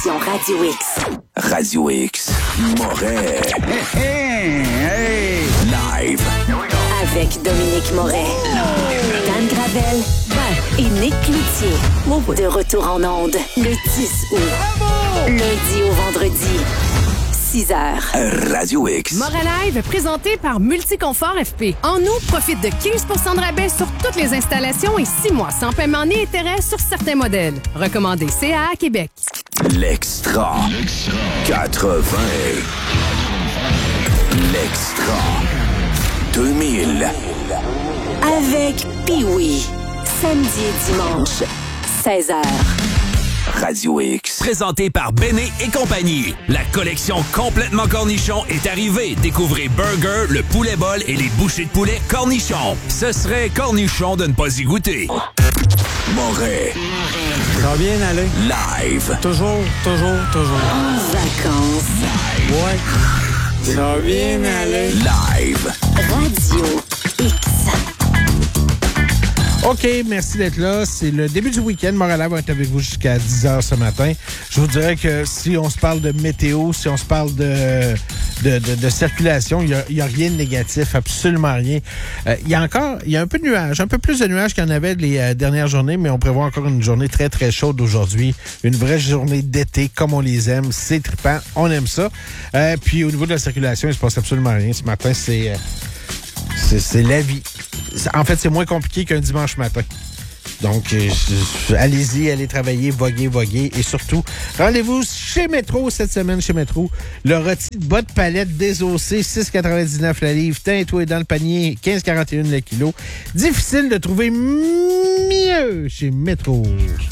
application Radio X. Radio X. Moret. Live. Avec Dominique Moret. Dan Gravel. Et Nick Cloutier. De retour en ondes. Le 10 août. Lundi au vendredi. 6h. Radio X. Moret Live, présenté par Multiconfort FP. En août, profite de 15 % de rabais sur toutes les installations et 6 mois sans paiement ni intérêt sur certains modèles. Recommandé CA Québec. L'Extra. 80. L'Extra. 2000. Avec Pee-Wee. Samedi et dimanche. 16h. Radio X. Présenté par Béné et compagnie. La collection complètement cornichon est arrivée. Découvrez Burger, le poulet bol et les bouchées de poulet cornichon. Ce serait cornichon de ne pas y goûter. Moret. Ça va bien aller. Live. Toujours. En vacances. Ouais. Ça va bien aller. Live. Radio X. OK, merci d'être là. C'est le début du week-end. Moret Live va être avec vous jusqu'à 10h ce matin. Je vous dirais que si on se parle de météo, si on se parle de circulation, il y a rien de négatif, absolument rien. Il y a un peu de nuages, un peu plus de nuages qu'il y en avait les dernières journées, mais on prévoit encore une journée très, très chaude aujourd'hui. Une vraie journée d'été, comme on les aime. C'est trippant, on aime ça. Puis au niveau de la circulation, il se passe absolument rien. Ce matin, c'est la vie. En fait, c'est moins compliqué qu'un dimanche matin. Donc, allez-y, allez travailler, voguez. Et surtout, rendez-vous chez Métro cette semaine, chez Métro. Le rôti de bas de palette désossé, 6,99 la livre. Teint-toi dans le panier, 15,41 le kilo. Difficile de trouver mieux chez Métro.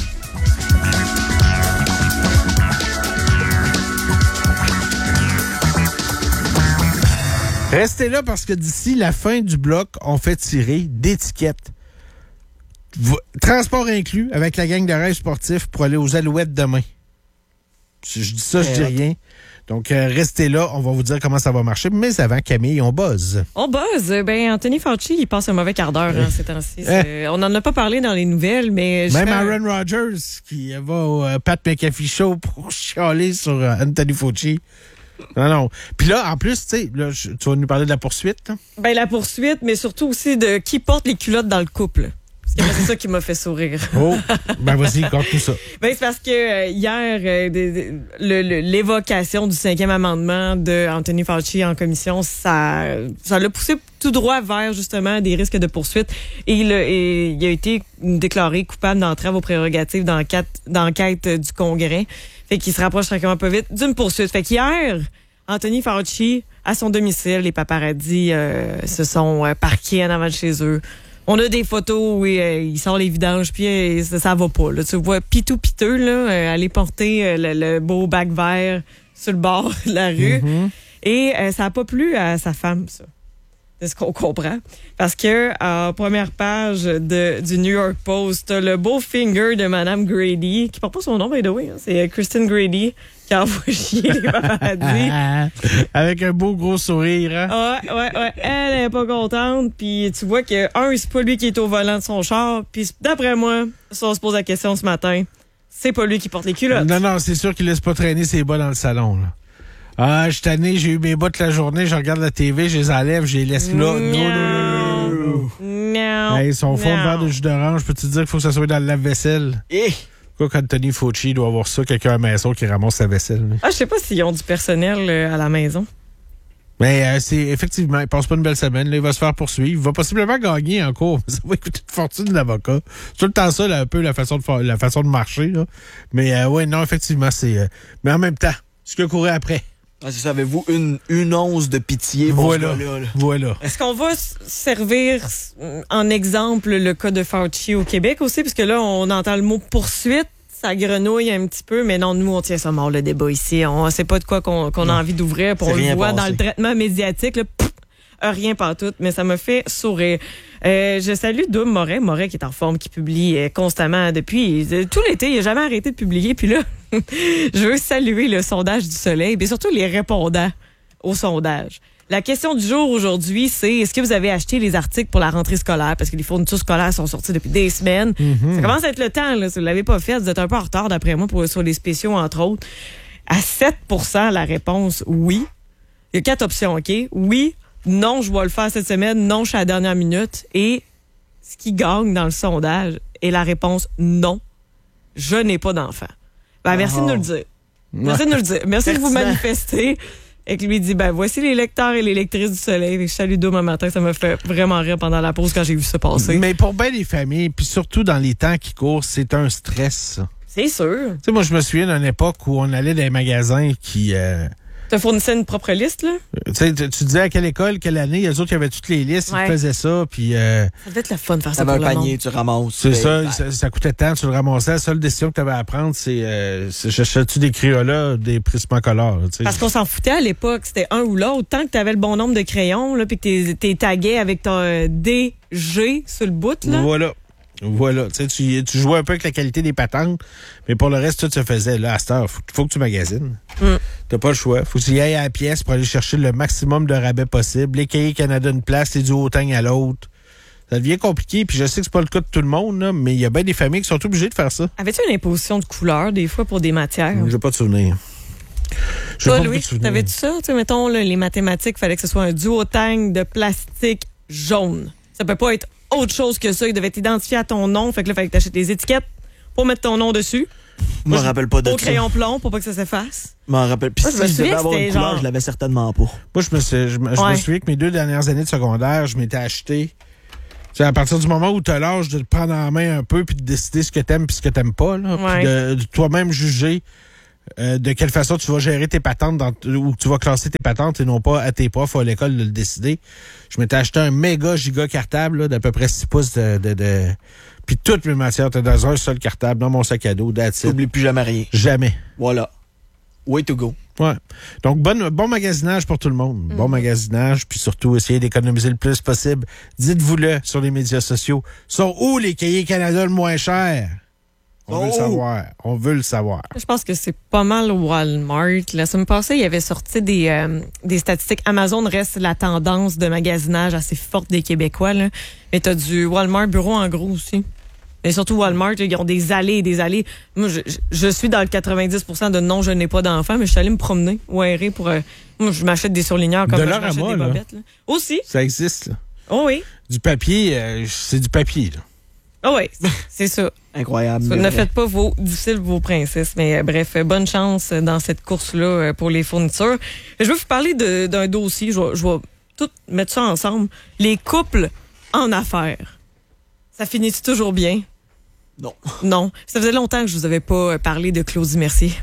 Restez là parce que d'ici la fin du bloc, on fait tirer d'étiquettes. Transport inclus avec la gang de rêves sportifs pour aller aux Alouettes demain. Si je dis ça, je dis rien. Donc, restez là, on va vous dire comment ça va marcher. Mais avant, Camille, on buzz. On buzz. Anthony Fauci, il passe un mauvais quart d'heure ces temps-ci. On n'en a pas parlé dans les nouvelles, mais... Même Aaron Rodgers, qui va au Pat McAfee Show pour chialer sur Anthony Fauci. Non. Puis là, en plus, tu vas nous parler de la poursuite. Hein? La poursuite, mais surtout aussi de qui porte les culottes dans le couple. C'est ça qui m'a fait sourire. Oh, vas-y, compte tout ça. C'est parce que hier, l'évocation du 5e amendement de Anthony Fauci en commission, ça l'a poussé tout droit vers, justement, des risques de poursuite. Et il a été déclaré coupable d'entrave aux prérogatives d'enquête du Congrès. Fait qu'il se rapproche tranquillement pas vite d'une poursuite. Fait qu'hier, Anthony Fauci, à son domicile, les paparazzis se sont parqués en avant de chez eux. On a des photos où il sort les vidanges, puis ça va pas. Là. Tu vois piteux, là, aller porter le beau bac vert sur le bord de la rue. Mm-hmm. Et ça a pas plu à sa femme, ça. C'est ce qu'on comprend. Parce que, en première page du New York Post, t'as le beau finger de Mme Grady, qui porte pas son nom, by the way. Hein, c'est Kristen Grady, qui envoie chier les paparazzis. Avec un beau gros sourire. Hein? Ouais. Elle est pas contente. Puis tu vois que, c'est pas lui qui est au volant de son char. Puis d'après moi, si on se pose la question ce matin, c'est pas lui qui porte les culottes. Non, c'est sûr qu'il laisse pas traîner ses bas dans le salon, là. Je suis tanné, j'ai eu mes bas toute la journée, je regarde la TV, je les enlève, je les laisse là. Non. Hey, son fond de verre de jus d'orange, peux-tu dire qu'il faut que ça soit dans le lave-vaisselle? Quoi qu'Anthony Fauci doit avoir ça, quelqu'un à la maison qui ramasse sa vaisselle. Je sais pas s'ils ont du personnel à la maison. Mais effectivement, il passe pas une belle semaine, là, il va se faire poursuivre, il va possiblement gagner en cours. Ça va coûter une fortune de l'avocat. C'est tout le temps ça, là, un peu la façon de marcher. Là. Mais non, effectivement, c'est... mais en même temps, ce que courait après. Savez-vous une once de pitié pour voilà. Voilà. Est-ce qu'on va servir en exemple le cas de Fauci au Québec aussi? Parce que là, on entend le mot poursuite, ça grenouille un petit peu, mais non, nous, on tient ça mort, le débat ici. On sait pas de quoi qu'on a envie d'ouvrir, puis on le voit dans le traitement médiatique, là, rien pantoute, mais ça me fait sourire. Je salue Doom Moret qui est en forme, qui publie constamment depuis tout l'été. Il n'a jamais arrêté de publier. Puis là, je veux saluer le sondage du Soleil, mais surtout les répondants au sondage. La question du jour aujourd'hui, c'est est-ce que vous avez acheté les articles pour la rentrée scolaire? Parce que les fournitures scolaires sont sorties depuis des semaines. Ça commence à être le temps, là. Si vous ne l'avez pas fait, vous êtes un peu en retard, d'après moi, sur les spéciaux, entre autres. À 7%, la réponse, oui. Il y a 4 options, OK? Oui, non, je vais le faire cette semaine. Non, je suis à la dernière minute. Et ce qui gagne dans le sondage est la réponse non, je n'ai pas d'enfant. Ben, merci de nous le dire. Merci de nous le dire. Merci de vous manifester. Et que lui dit, ben, voici les lecteurs et les lectrices du Soleil. Et je salue demain matin. Ça m'a fait vraiment rire pendant la pause quand j'ai vu ça passer. Mais pour bien des familles, puis surtout dans les temps qui courent, c'est un stress, ça. C'est sûr. Tu sais, moi, je me souviens d'une époque où on allait dans les magasins qui... Tu fournissais une propre liste, là? Tu sais, tu disais à quelle école, quelle année, les autres qui avaient toutes les listes, ils faisaient ça, puis... Ça devait être le fun de faire ça pour un le panier, monde. tu ramasses. C'est ça coûtait tant, tu le ramassais. La seule décision que tu avais à prendre, c'est j'achète-tu des Crayolas, des Prismacolor. Parce qu'on s'en foutait à l'époque, c'était un ou l'autre. Tant que tu avais le bon nombre de crayons, là, puis que t'es tagué avec ton DG sur le bout, là. Voilà. Tu jouais un peu avec la qualité des patentes, mais pour le reste, tout se faisait. Là, à cette heure, faut que tu magasines. T'as pas le choix. Faut que tu y ailles à la pièce pour aller chercher le maximum de rabais possible. Les cahiers Canada une place, les du Haut-Tang à l'autre. Ça devient compliqué, puis je sais que c'est pas le cas de tout le monde, là, mais il y a bien des familles qui sont obligées de faire ça. Avais-tu une imposition de couleur, des fois, pour des matières? J'ai pas de souvenir. Toi, Louis, t'avais-tu ça? Tu sais, mettons, là, les mathématiques, il fallait que ce soit un duotang de plastique jaune. Ça peut pas être autre chose que ça. Il devait t'identifier à ton nom. Fait que là, il fallait que t'achètes des étiquettes pour mettre ton nom dessus. Moi, je me rappelle pas de ça. Au crayon plomb pour pas que ça s'efface. Je m'en rappelle. Puis si je devais avoir une couleur, je l'avais certainement pas. Moi, je me souviens que mes 2 dernières années de secondaire, je m'étais acheté... C'est à partir du moment où tu as l'âge de te prendre en main un peu puis de décider ce que t'aimes puis ce que t'aimes pas, là, puis de toi-même juger de quelle façon tu vas gérer tes patentes ou tu vas classer tes patentes et non pas à tes profs ou à l'école de le décider. Je m'étais acheté un méga giga cartable là, d'à peu près 6 pouces de puis toutes mes matières étaient dans un seul cartable, dans mon sac à dos, that's it. T'oublies plus jamais rien. Jamais. Voilà. Way to go. Ouais. Donc, bon magasinage pour tout le monde. Bon magasinage, puis surtout, essayez d'économiser le plus possible. Dites-vous-le sur les médias sociaux. Sont où les cahiers Canada le moins cher? On veut le savoir. On veut le savoir. Je pense que c'est pas mal Walmart. La semaine passée, il avait sorti des statistiques. Amazon reste la tendance de magasinage assez forte des Québécois, là. Mais t'as du Walmart bureau en gros aussi. Mais surtout Walmart, ils ont des allées et des allées. Moi, je suis dans le 90% de non, je n'ai pas d'enfant, mais je suis allée me promener ou errer pour... moi, je m'achète des surligneurs comme moi, je m'achète des bobettes. Là. Aussi. Ça existe, là. Oh oui. Du papier, c'est du papier, là. Oh oui, c'est ça. Incroyable. Ne faites pas vos princesses. Mais bref, bonne chance dans cette course-là pour les fournitures. Je veux vous parler d'un dossier. Je vais tout mettre ça ensemble. Les couples en affaires. Ça finit toujours bien? Non. Non. Ça faisait longtemps que je vous avais pas parlé de Claudie Mercier.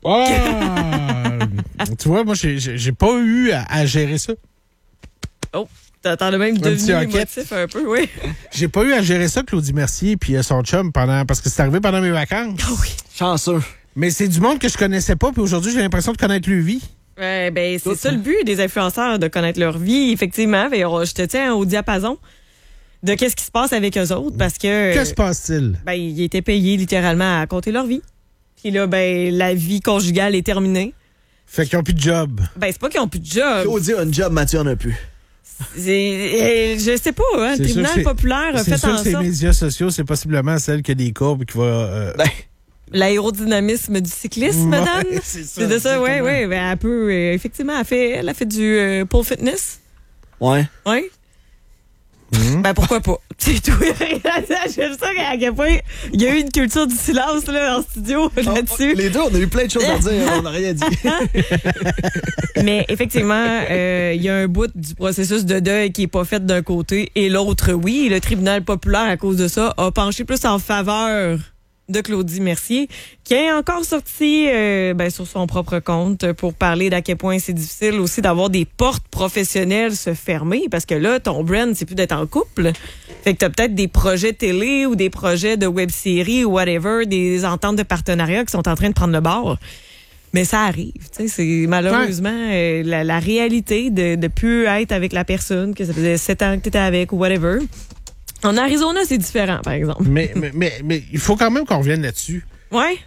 Ah! Tu vois, moi, j'ai pas eu à gérer ça. Oh, t'en as même devenu émotif un peu, oui. J'ai pas eu à gérer ça, Claudie Mercier puis son chum, parce que c'est arrivé pendant mes vacances. Oh oui. Chanceux. Mais c'est du monde que je connaissais pas, puis aujourd'hui, j'ai l'impression de connaître leur vie. Ben, c'est ça le but des influenceurs, de connaître leur vie, effectivement. Je te tiens au diapason de qu'est-ce qui se passe avec eux autres, parce que... Que se passe-t-il? Ben, ils étaient payés littéralement à compter leur vie. Puis là, ben, la vie conjugale est terminée. Fait qu'ils ont plus de job. Ben, c'est pas qu'ils ont plus de job. Claudie a un job, Mathieu en a plus. Je sais pas, hein, le tribunal populaire a fait en sorte... C'est sûr que ces médias sociaux, c'est possiblement celle qui a des courbes qui va... L'aérodynamisme du cyclisme, madame? C'est de ça, oui. Ben, elle peut, effectivement, elle a fait du pole fitness. Ouais. Oui. Ben, pourquoi pas? C'est tout. J'aime ça à quel point il y a eu une culture du silence là, en studio là-dessus. Les deux, on a eu plein de choses à dire, on n'a rien dit. Mais effectivement, il y a un bout du processus de deuil qui est pas fait d'un côté et l'autre, oui. Le tribunal populaire, à cause de ça, a penché plus en faveur de Claudie Mercier, qui est encore sorti sur son propre compte pour parler d'à quel point c'est difficile aussi d'avoir des portes professionnelles se fermer, parce que là, ton brand, c'est plus d'être en couple. Fait que t'as peut-être des projets télé ou des projets de web-série ou whatever, des ententes de partenariat qui sont en train de prendre le bord. Mais ça arrive, tu sais, c'est malheureusement la réalité de plus être avec la personne, que ça faisait 7 ans que t'étais avec ou whatever. En Arizona, c'est différent, par exemple. Mais il faut quand même qu'on revienne là-dessus. Ouais.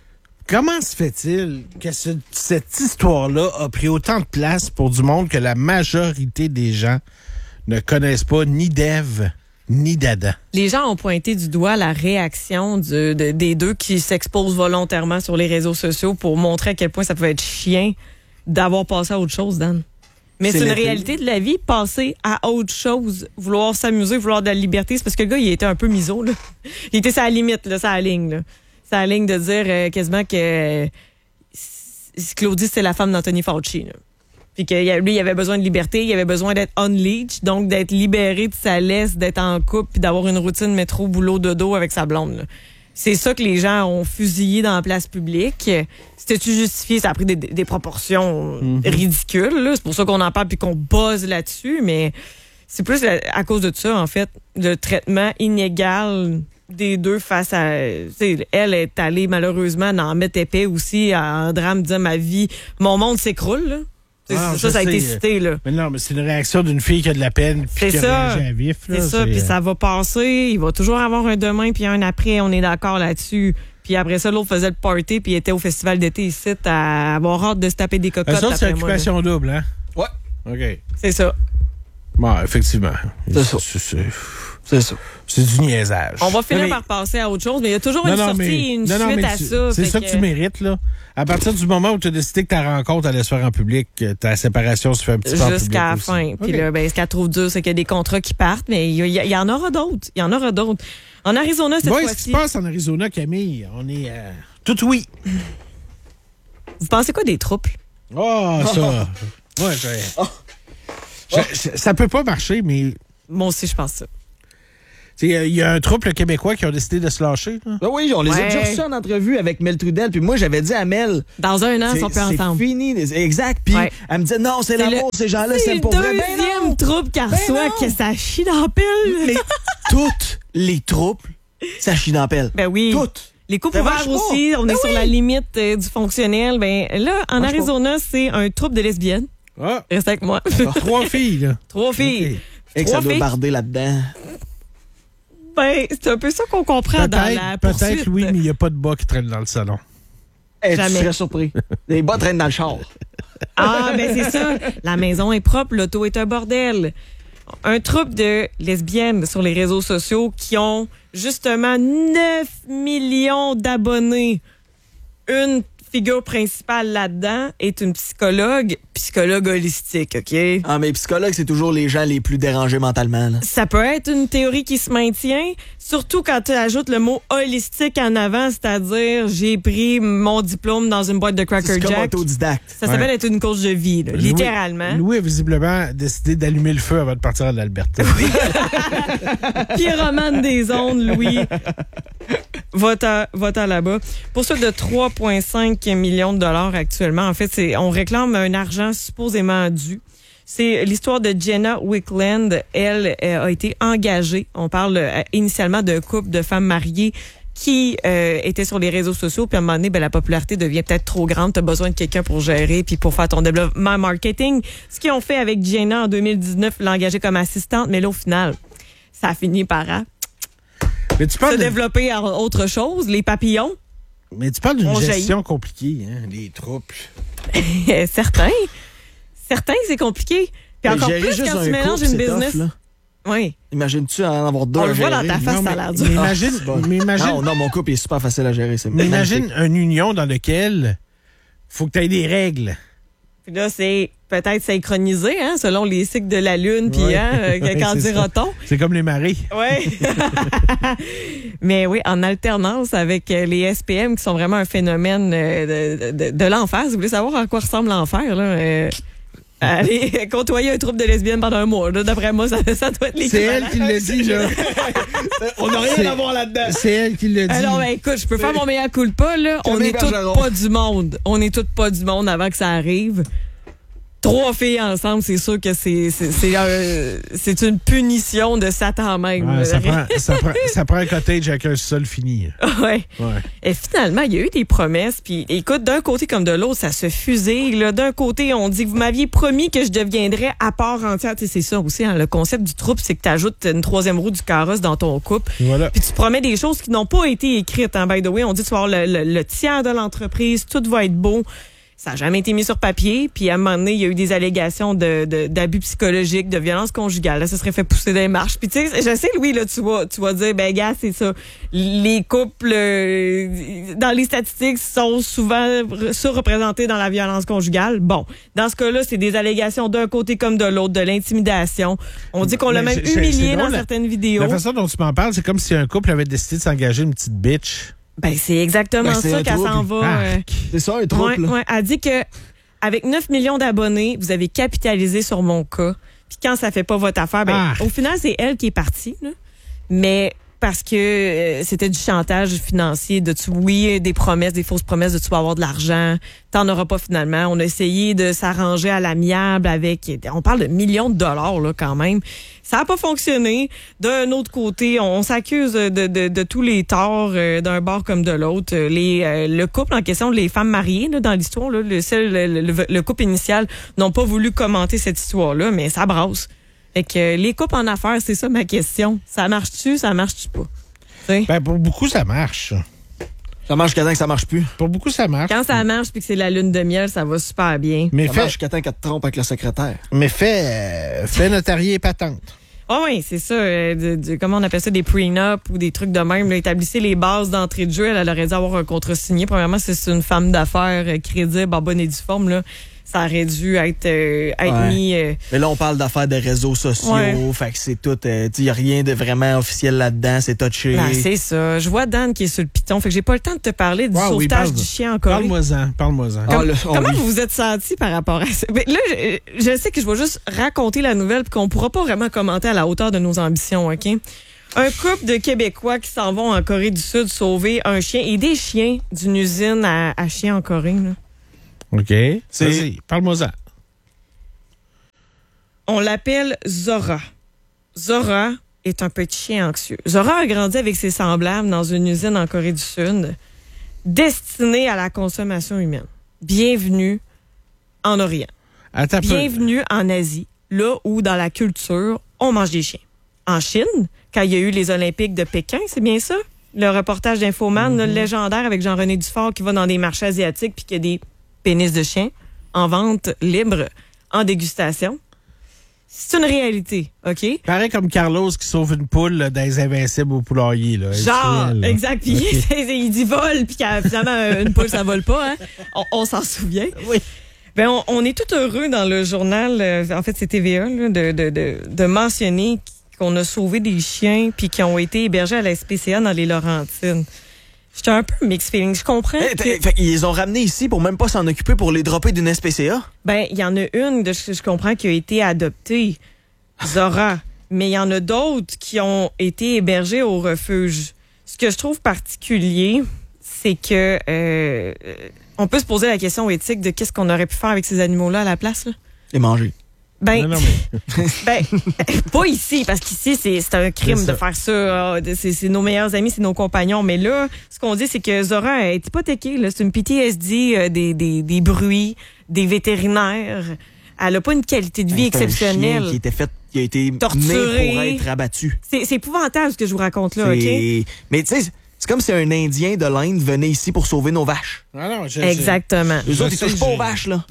Comment se fait-il que cette histoire-là a pris autant de place pour du monde que la majorité des gens ne connaissent pas ni d'Ève ni d'Adam? Les gens ont pointé du doigt la réaction des deux qui s'exposent volontairement sur les réseaux sociaux pour montrer à quel point ça pouvait être chiant d'avoir passé à autre chose, Dan. Mais c'est une réalité de la vie, passer à autre chose, vouloir s'amuser, vouloir de la liberté. C'est parce que le gars, il était un peu miso, là. Il était sur la limite, là, sur la ligne, là. Sur la ligne de dire quasiment que Claudie, c'est la femme d'Anthony Fauci, là. Puis que lui, il avait besoin de liberté, il avait besoin d'être unleashed, donc d'être libéré de sa laisse, d'être en couple, puis d'avoir une routine métro, boulot, dodo avec sa blonde, là. C'est ça que les gens ont fusillé dans la place publique. C'était-tu justifié? Ça a pris des proportions ridicules, là. C'est pour ça qu'on en parle puis qu'on buzz là-dessus, mais c'est plus à cause de ça, en fait, le traitement inégal des deux face à... Elle est allée, malheureusement, dans mettre épais aussi, en drame, dire ma vie, mon monde s'écroule, là. Ça a été cité, là. Mais non, mais c'est une réaction d'une fille qui a de la peine puis qui a réagi à vif, là. C'est ça, puis ça va passer. Il va toujours avoir un demain puis un après. On est d'accord là-dessus. Puis après ça, l'autre faisait le party puis il était au festival d'été ici à avoir hâte de se taper des cocottes. Ça, c'est occupation double, hein? Ouais. OK. C'est ça. Bon, effectivement. C'est ça. C'est ça. C'est du niaisage. On va finir par passer à autre chose, mais il y a toujours une sortie, une suite à ça. C'est ça que tu mérites, là. À partir du moment où tu as décidé que ta rencontre allait se faire en public, ta séparation se fait un petit peu en public. Jusqu'à la fin. Puis là, ce qu'elle trouve dur, c'est qu'il y a des contrats qui partent, mais il y en aura d'autres. Il y en aura d'autres. En Arizona, cette fois-ci... ce qui se passe en Arizona, Camille, on est tout oui. Vous pensez quoi des troubles? Oh, ça... Ouais, ça peut pas marcher, mais... Moi aussi, je pense ça. Il y a un trouble québécois qui a décidé de se lâcher. Là. Ben oui, on les a déjà reçus en entrevue avec Mel Trudel. Puis moi, j'avais dit à Mel... Dans un an, on peut entendre. C'est fini. Exact. Puis elle me disait, non, c'est l'amour, ces gens-là, c'est pour vrai. C'est le deuxième trouble qu'elle reçoit que ça chie dans la pelle. Mais toutes les troubles, ça chie dans la pelle. Ben oui. Toutes. Les couples ouverts aussi, on est sur la limite du fonctionnel. Ben là, en Arizona, c'est un trouble de lesbiennes. Ah. Reste avec moi. 3 filles, là. 3 filles. Okay. Et que ça doit barder là-dedans. Ben, c'est un peu ça qu'on comprend dans la poursuite. Peut-être, oui, mais il n'y a pas de bas qui traînent dans le salon. Tu serais surpris. Les bas traînent dans le char. Ah, ben c'est ça. La maison est propre, l'auto est un bordel. Un troupe de lesbiennes sur les réseaux sociaux qui ont justement 9 millions d'abonnés. Une figure principale là-dedans est une psychologue holistique, OK? Ah, mais psychologue, c'est toujours les gens les plus dérangés mentalement, là. Ça peut être une théorie qui se maintient, surtout quand tu ajoutes le mot holistique en avant, c'est-à-dire j'ai pris mon diplôme dans une boîte de Cracker Jack. C'est comme autodidacte. Ça s'appelle être une coach de vie, là, littéralement. Louis a visiblement décidé d'allumer le feu avant de partir à l'Alberta. Oui. Pyromane des ondes, Louis. Va-t'en là-bas. Poursuite de 3,5 millions de dollars actuellement. En fait, on réclame un argent supposément dû. C'est l'histoire de Jenna Wickland. Elle a été engagée. On parle initialement d'un couple de femmes mariées qui étaient sur les réseaux sociaux. Puis à un moment donné, la popularité devient peut-être trop grande. Tu as besoin de quelqu'un pour gérer puis pour faire ton développement marketing. Ce qu'ils ont fait avec Jenna en 2019, l'engager comme assistante. Mais là, au final, ça a fini par se développer en autre chose. Les papillons. Mais tu parles d'une gestion compliquée, hein, les troupes. Certains, c'est compliqué. Puis encore plus quand tu mélanges une business. Tough, oui. Imagines-tu en avoir deux à gérer? On le voit dans ta face, ça a l'air dur. Mais imagine... Non, mon couple est super facile à gérer. Mais imagine une union dans laquelle faut que tu aies des règles. Puis là, c'est peut-être synchronisé, hein, selon les cycles de la Lune, puis quand dira-t-on. C'est comme les marées. Oui. Mais oui, en alternance avec les SPM, qui sont vraiment un phénomène de l'enfer. Si vous voulez savoir à quoi ressemble l'enfer, là, allez côtoyer un troupe de lesbiennes pendant un mois. Là, d'après moi, ça doit être l'équivalent. C'est elle qui l'a dit, là. On n'a rien à voir là-dedans. C'est elle qui l'a dit. Alors, écoute, je peux faire mon meilleur culpa, là. On est toutes pas du monde. On est toutes pas du monde avant que ça arrive. 3 filles ensemble, c'est sûr que c'est une punition de Satan même. Ouais, ça prend un cottage avec un sol fini. Ouais. Et finalement, il y a eu des promesses. Puis écoute, d'un côté comme de l'autre, ça se fusille. Là. D'un côté, on dit que vous m'aviez promis que je deviendrais à part entière. Tu sais, c'est ça aussi, hein, le concept du trouble, c'est que tu ajoutes une 3e roue du carrosse dans ton couple. Voilà. Puis tu promets des choses qui n'ont pas été écrites. Hein, by the way, on dit que tu vas avoir le tiers de l'entreprise, tout va être beau. Ça n'a jamais été mis sur papier. Puis à un moment donné, il y a eu des allégations d'abus psychologiques, de violence conjugale. Là, ça serait fait pousser des marches. Puis tu sais, je sais, Louis, là, tu vas dire, ben gars, c'est ça. Les couples, dans les statistiques, sont souvent surreprésentés dans la violence conjugale. Bon, dans ce cas-là, c'est des allégations d'un côté comme de l'autre, de l'intimidation. On dit qu'on l'a même humilié dans certaines vidéos. La façon dont tu m'en parles, c'est comme si un couple avait décidé de s'engager une petite bitch. Ben, c'est exactement ça qu'elle s'en va. C'est ça, un trouble. Ouais. Elle dit que avec 9 millions d'abonnés, vous avez capitalisé sur mon cas. Puis quand ça fait pas votre affaire, ben, au final, c'est elle qui est partie. Là. Mais parce que c'était du chantage financier, des promesses, des fausses promesses de tu vas avoir de l'argent, t'en auras pas finalement. On a essayé de s'arranger à l'amiable avec, on parle de millions de dollars là quand même. Ça a pas fonctionné. D'un autre côté, on s'accuse de tous les torts d'un bord comme de l'autre. Le couple en question, les femmes mariées là, dans l'histoire, là, le couple initial n'ont pas voulu commenter cette histoire-là, mais ça brasse. Fait que les couples en affaires, c'est ça ma question. Ça marche-tu, ça marche-tu pas? T'sais? Ben, pour beaucoup, ça marche. Ça marche jusqu'à temps que ça marche plus. Pour beaucoup, ça marche. Quand ça marche puis que c'est la lune de miel, ça va super bien. Mais ça marche jusqu'à temps qu'elle te trompe avec le secrétaire. Mais fait notarié et patente. Ah oui, c'est ça. Comment on appelle ça, des prenups ou des trucs de même. Là, établissez les bases d'entrée de jeu. Elle aurait dû avoir un contrat signé. Premièrement, c'est une femme d'affaires crédible, en bonne et due forme, là. Ça aurait dû être mis... Mais là, on parle d'affaires de réseaux sociaux. Fait que c'est tout... Il n'y a rien de vraiment officiel là-dedans. C'est touché. Ben, c'est ça. Je vois Dan qui est sur le piton. Fait que j'ai pas le temps de te parler du sauvetage du chien en Corée. Parle-moi-en. Comment vous vous êtes senti par rapport à ça? Là, je sais que je vais juste raconter la nouvelle puis qu'on pourra pas vraiment commenter à la hauteur de nos ambitions, OK? Un couple de Québécois qui s'en vont en Corée du Sud sauver un chien et des chiens d'une usine à chiens en Corée, là. OK. Vas-y, parle-moi-en. On l'appelle Zora. Zora est un petit chien anxieux. Zora a grandi avec ses semblables dans une usine en Corée du Sud destinée à la consommation humaine. Bienvenue en Orient. Bienvenue en Asie, là où, dans la culture, on mange des chiens. En Chine, quand il y a eu les Olympiques de Pékin, c'est bien ça? Le reportage d'Infoman, le légendaire avec Jean-René Dufort qui va dans des marchés asiatiques puis qu'il y a des pénis de chien en vente libre, en dégustation. C'est une réalité, OK? Pareil comme Carlos qui sauve une poule là, dans les Invincibles au poulailler. Là, genre, exact. Puis il dit vol, puis finalement, une poule, ça vole pas. Hein? On s'en souvient. Oui. Ben, on est tout heureux dans le journal, en fait, c'est TVA, là, de mentionner qu'on a sauvé des chiens puis qui ont été hébergés à la SPCA dans les Laurentides. J'étais un peu mixed feeling. Je comprends. Ils les ont ramenés ici pour même pas s'en occuper pour les dropper d'une SPCA? Ben, il y en a une, je comprends, qui a été adoptée, Zora. Mais il y en a d'autres qui ont été hébergés au refuge. Ce que je trouve particulier, c'est que on peut se poser la question éthique de qu'est-ce qu'on aurait pu faire avec ces animaux-là à la place, là. Les manger. Ben, pas ici, parce qu'ici, c'est un crime de faire ça. C'est nos meilleurs amis, c'est nos compagnons. Mais là, ce qu'on dit, c'est que Zora est hypothéquée. C'est une PTSD, des bruits, des vétérinaires. Elle a pas une qualité de vie exceptionnelle. Un chien qui a été torturé, né pour être abattu. C'est épouvantable ce que je vous raconte là, OK? Mais tu sais, c'est comme si un Indien de l'Inde venait ici pour sauver nos vaches. Exactement. Eux autres, ils touchent pas aux vaches, là.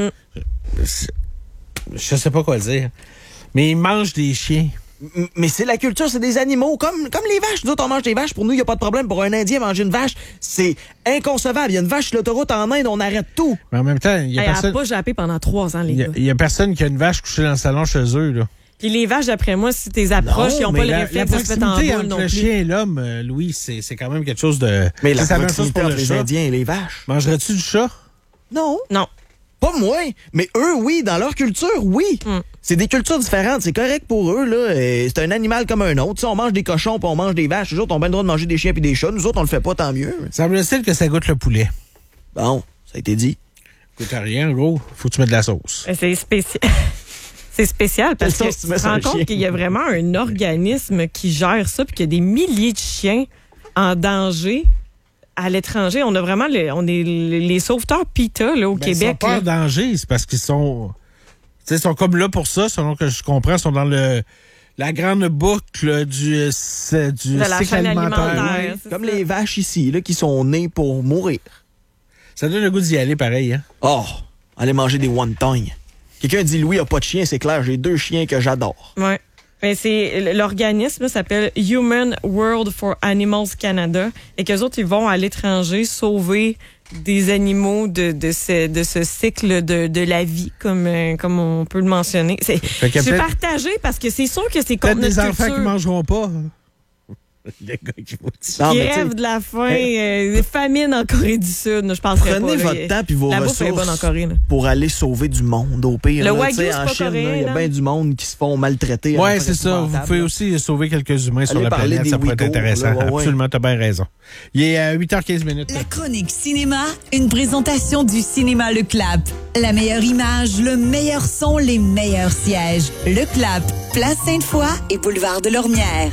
Je sais pas quoi dire. Mais ils mangent des chiens. Mais c'est la culture, c'est des animaux, comme les vaches. Nous autres, on mange des vaches. Pour nous, il n'y a pas de problème. Pour un Indien, manger une vache, c'est inconcevable. Il y a une vache sur l'autoroute en Inde, on arrête tout. Mais en même temps, il y a personne... Elle n'a pas jappé pendant 3 ans, les gars. Il y a personne qui a une vache couchée dans le salon chez eux, là. Puis les vaches, d'après moi, si tu les approches, ils n'ont pas le réflexe de se mettre en boule non plus. Le chien et l'homme, Louis, c'est quand même quelque chose de... Mais la proximité entre les Indiens et les vaches. Mangerais-tu du chat? Non. Non. Pas moi, mais eux, oui, dans leur culture, oui. C'est des cultures différentes, c'est correct pour eux, là. C'est un animal comme un autre. T'sais, on mange des cochons puis on mange des vaches. Les autres ont bien le droit de manger des chiens puis des chats. Nous autres, on le fait pas, tant mieux. Semble-t-il que ça goûte le poulet. Bon, ça a été dit. Coûte à rien, gros. Faut que tu mettes de la sauce. C'est spécial. C'est spécial parce que tu te rends compte qu'il y a vraiment un organisme qui gère ça puis qu'il y a des milliers de chiens en danger à l'étranger. On a vraiment les sauveteurs PETA là, au Québec. Ils sont pas en danger, c'est parce qu'ils sont... ils sont comme là pour ça, selon que je comprends. Ils sont dans la grande boucle du cycle alimentaire. Comme les vaches ici, là, qui sont nées pour mourir. Ça donne le goût d'y aller, pareil. Hein? Oh, aller manger des wontons. Quelqu'un dit, Louis a pas de chien, c'est clair, j'ai 2 chiens que j'adore. Oui. L'organisme s'appelle Human World for Animals Canada et qu'eux autres, ils vont à l'étranger sauver des animaux de ce cycle de la vie, comme on peut le mentionner. C'est partagé parce que c'est sûr que c'est contre notre culture. Peut-être des enfants qui mangeront pas. Les gars qui rêvent de la faim, des famines en Corée du Sud. Je penserais Prenez pas. votre temps puis vos ressources est bonne en Corée, pour aller sauver du monde au pire. Le Wagyu, c'est en pas Chine, coréen, il y a bien du monde qui se font maltraiter. Oui, c'est ça. Vous pouvez aussi sauver quelques humains sur la planète. Ça pourrait être intéressant. Là, absolument, t'as bien raison. Il est à 8h15. La chronique cinéma, une présentation du cinéma Le Clap. La meilleure image, le meilleur son, les meilleurs sièges. Le Clap, Place Sainte-Foy et Boulevard de Lormière.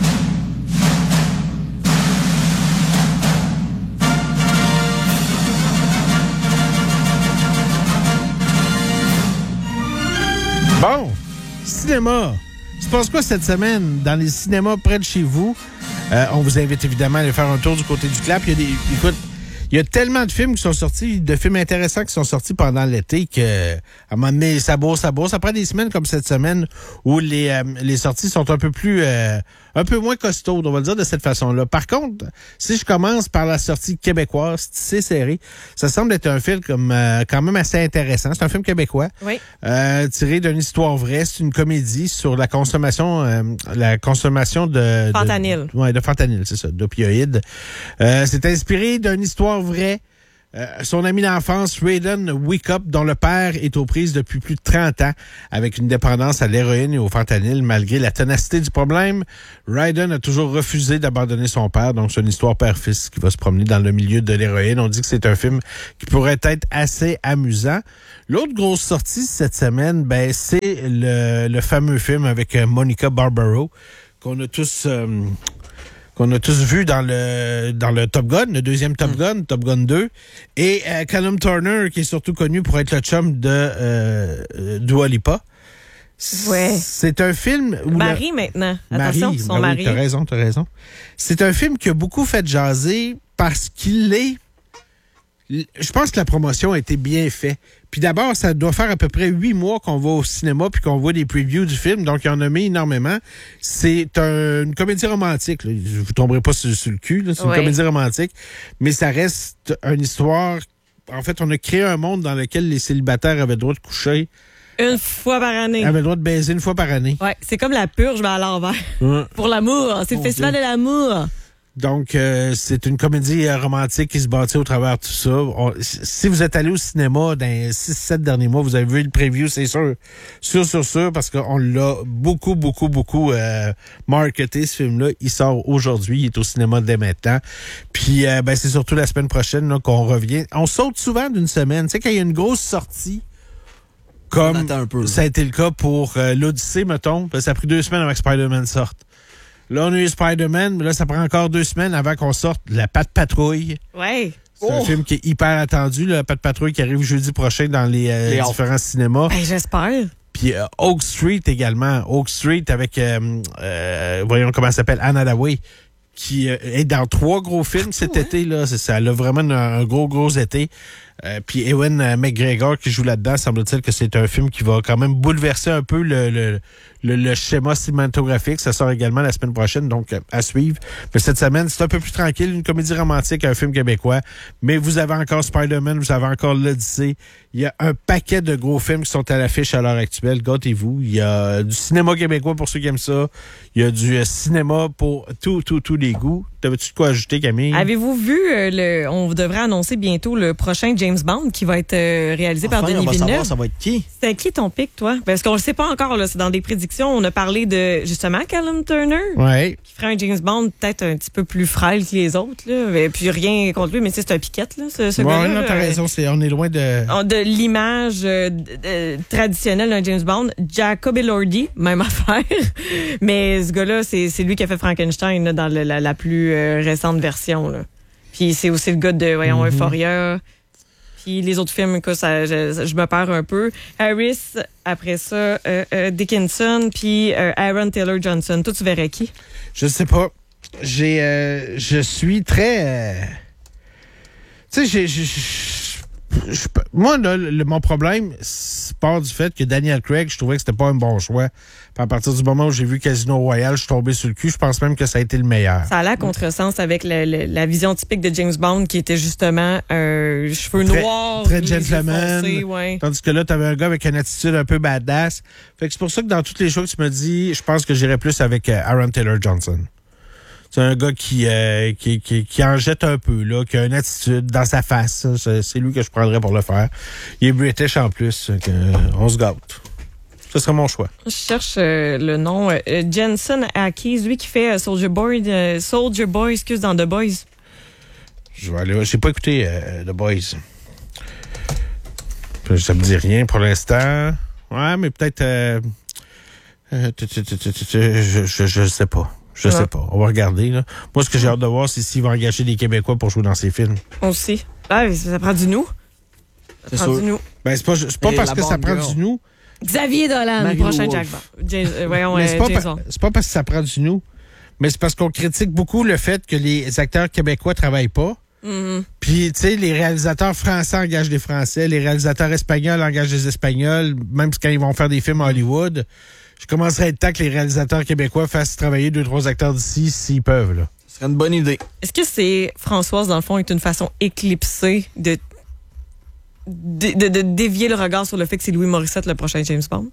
Bon, cinéma. Il se passe quoi cette semaine dans les cinémas près de chez vous? On vous invite évidemment à aller faire un tour du côté du Clap. Il y a tellement de films qui sont sortis, de films intéressants qui sont sortis pendant l'été que, à un moment donné, ça bourse. Après des semaines comme cette semaine où les sorties sont un peu moins costaudes, on va le dire de cette façon-là. Par contre, si je commence par la sortie québécoise, c'est serré. Ça semble être un film quand même assez intéressant. C'est un film québécois. Oui. Tiré d'une histoire vraie. C'est une comédie sur la consommation de fentanyl. De fentanyl, c'est ça, d'opioïdes. C'est inspiré d'une histoire vraie. Son ami d'enfance, Raiden Wickup, dont le père est aux prises depuis plus de 30 ans avec une dépendance à l'héroïne et au fentanyl. Malgré la ténacité du problème, Raiden a toujours refusé d'abandonner son père. Donc, c'est une histoire père-fils qui va se promener dans le milieu de l'héroïne. On dit que c'est un film qui pourrait être assez amusant. L'autre grosse sortie cette semaine, c'est le fameux film avec Monica Barbaro qu'on a tous vu dans le Top Gun, le deuxième Top Gun, Top Gun 2, et Callum Turner, qui est surtout connu pour être le chum de Dua Lipa. Ouais. C'est un film où Marie maintenant. Attention, son mari. Oui, t'as raison. C'est un film qui a beaucoup fait jaser parce qu'il est... Je pense que la promotion a été bien faite. Puis d'abord, ça doit faire à peu près 8 mois qu'on va au cinéma puis qu'on voit des previews du film. Donc, il y en a mis énormément. C'est une comédie romantique. Là. Vous tomberez pas sur le cul. Là. C'est une comédie romantique. Mais ça reste une histoire... En fait, on a créé un monde dans lequel les célibataires avaient le droit de coucher. Une fois par année. Avaient le droit de baiser une fois par année. Ouais, c'est comme la purge, mais à l'envers. Pour l'amour. C'est le festival de l'amour. Donc, c'est une comédie romantique qui se bâtit au travers de tout ça. Si vous êtes allé au cinéma dans les 6-7 derniers mois, vous avez vu le preview, c'est sûr, parce qu'on l'a beaucoup marketé, ce film-là. Il sort aujourd'hui, il est au cinéma dès maintenant. Puis, c'est surtout la semaine prochaine là, qu'on revient. On saute souvent d'une semaine. Tu sais, quand il y a une grosse sortie, comme ça a été le cas pour l'Odyssée, mettons, ça a pris 2 semaines avant que Spider-Man sorte. Là, on a eu Spider-Man, mais là, ça prend encore 2 semaines avant qu'on sorte La Patte Patrouille. Ouais. C'est un film qui est hyper attendu, La Patte Patrouille, qui arrive jeudi prochain dans les différents cinémas. J'espère. Puis Oak Street également. Oak Street avec, voyons comment ça s'appelle, Anne Hathaway, qui est dans 3 gros films cet été. Là. Ça a vraiment un gros été. Puis Ewan McGregor qui joue là-dedans, semble-t-il que c'est un film qui va quand même bouleverser un peu le schéma cinématographique. Ça sort également la semaine prochaine, donc à suivre. Mais cette semaine, c'est un peu plus tranquille, une comédie romantique, un film québécois. Mais vous avez encore Spider-Man, vous avez encore l'Odyssée. Il y a un paquet de gros films qui sont à l'affiche à l'heure actuelle. Gâtez-vous. Il y a du cinéma québécois pour ceux qui aiment ça. Il y a du cinéma pour tous les goûts. T'avais-tu de quoi ajouter, Camille? Avez-vous vu, on devrait annoncer bientôt le prochain James Bond qui va être réalisé par Denis on va Villeneuve. savoir ça va être qui? C'est qui ton pic, toi? Parce qu'on le sait pas encore, là. C'est dans des prédictions. On a parlé de, justement, Callum Turner. Ouais. Qui ferait un James Bond peut-être un petit peu plus frêle que les autres, là. Et puis rien contre lui, mais c'est un piquette, là, ce gars-là. Non, t'as raison. On est loin de... De l'image traditionnelle d'un James Bond. Jacob Elordi, même affaire. Mais ce gars-là, c'est lui qui a fait Frankenstein, là, dans la plus récente version, là. Puis c'est aussi le gars de, Euphoria. Puis les autres films, que je me perds un peu. Harris, après ça, Dickinson, puis Aaron Taylor Johnson. Toi, tu verrais qui? Je sais pas. Je suis très... Tu sais, moi, là, mon problème part du fait que Daniel Craig, je trouvais que c'était pas un bon choix. Puis à partir du moment où j'ai vu Casino Royale, je suis tombé sur le cul. Je pense même que ça a été le meilleur. Ça allait à contresens avec la vision typique de James Bond, qui était justement cheveux noirs, très les yeux gentleman. foncés, ouais. Tandis que là, t'avais un gars avec une attitude un peu badass. Fait que c'est pour ça que dans toutes les choses que tu me dis, je pense que j'irais plus avec Aaron Taylor Johnson. C'est un gars qui en jette un peu, là, qui a une attitude dans sa face. C'est lui que je prendrais pour le faire. Il est British en plus. On se gâte. Ce serait mon choix. Je cherche le nom. Jensen Ackles, lui qui fait Soldier Boy, dans The Boys. Je vais aller. J'ai pas écouté The Boys. Ça me dit rien pour l'instant. Ouais, mais peut-être... je sais pas. Je sais pas. On va regarder, là. Moi, ce que j'ai hâte de voir, c'est s'il va engager des Québécois pour jouer dans ses films. Aussi. Ah, ça prend du nous. Ça prend du nous. Ben, c'est pas parce que ça prend du nous. Xavier Dolan, le prochain Jack Bond. C'est pas parce que ça prend du nous, mais c'est parce qu'on critique beaucoup le fait que les acteurs québécois travaillent pas. Mm-hmm. Puis, tu sais, les réalisateurs français engagent des Français, les réalisateurs espagnols engagent des Espagnols, même quand ils vont faire des films à Hollywood. Je commencerai à être temps que les réalisateurs québécois fassent travailler 2-3 acteurs d'ici s'ils peuvent, là. Ce serait une bonne idée. Est-ce que c'est Françoise, dans le fond, est une façon éclipsée de dévier le regard sur le fait que c'est Louis Morissette le prochain James Bond?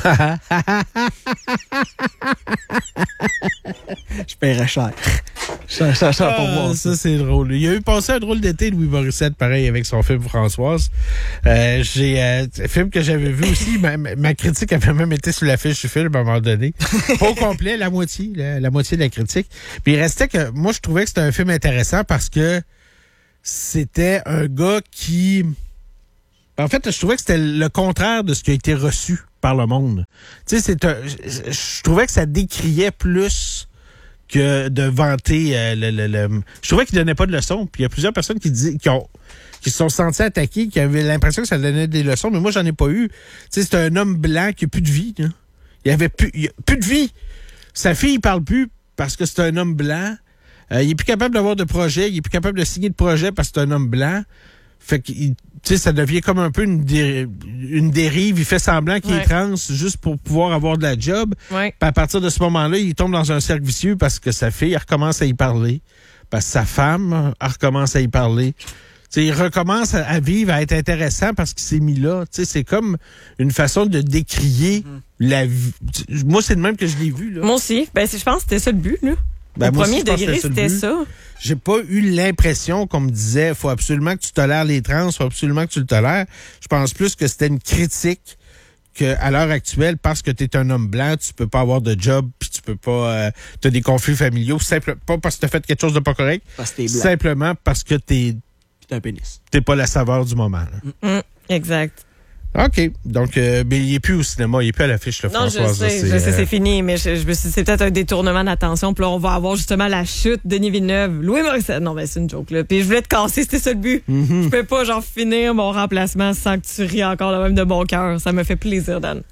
Je paierais cher. Ça pour moi. Ça, c'est drôle. Il a eu passé un drôle d'été, Louis Morissette, pareil, avec son film Françoise. J'ai un film que j'avais vu aussi. Ma critique avait même été sur l'affiche du film à un moment donné. Pas au complet, la moitié de la critique. Puis il restait que... Moi, je trouvais que c'était un film intéressant parce que c'était un gars qui... En fait, je trouvais que c'était le contraire de ce qui a été reçu par le monde. Tu sais, je trouvais que ça décriait plus que de vanter Je trouvais qu'il donnait pas de leçons. Puis il y a plusieurs personnes qui se sont senties attaquées, qui avaient l'impression que ça donnait des leçons, mais moi, j'en ai pas eu. Tu sais, c'est un homme blanc qui a plus de vie. Là. Il a plus de vie. Sa fille, il parle plus parce que c'est un homme blanc. Il est plus capable d'avoir de projet. Il est plus capable de signer de projet parce que c'est un homme blanc. Fait que, tu sais, ça devient comme un peu une dérive. Il fait semblant qu'il est trans juste pour pouvoir avoir de la job. Ouais. Puis à partir de ce moment-là, il tombe dans un cercle vicieux parce que sa fille, elle recommence à y parler. Parce que sa femme, elle recommence à y parler. Tu sais, il recommence à vivre, à être intéressant parce qu'il s'est mis là. Tu sais, c'est comme une façon de décrier la vie. Moi, c'est de même que je l'ai vu, là. Moi aussi. Ben, je pense que c'était ça le but, là. Au premier degré, c'était ça. J'ai pas eu l'impression qu'on me disait faut absolument que tu tolères les trans, faut absolument que tu le tolères. Je pense plus que c'était une critique qu'à l'heure actuelle, parce que tu es un homme blanc, tu peux pas avoir de job, puis tu peux pas... t'as des conflits familiaux, pas parce que t'as fait quelque chose de pas correct, parce que t'es blanc. Simplement parce que t'es un pénis. T'es pas la saveur du moment. Exact. OK. Donc, mais il est plus au cinéma, il est plus à l'affiche, le François. Non, je sais, c'est fini, mais je me suis dit, c'est peut-être un détournement d'attention. Puis là, on va avoir justement la chute de Denis Villeneuve. Louis Morissette. Non, ben, c'est une joke, là. Puis je voulais te casser, c'était ça le but. Je peux pas, finir mon remplacement sans que tu ris encore le même de mon cœur. Ça me fait plaisir, Dan.